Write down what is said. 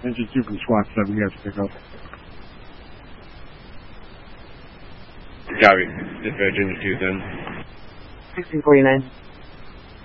Engine 2 from SWAT 7, you have to pick up. Copy. Dispatch engine 2 then. 1649.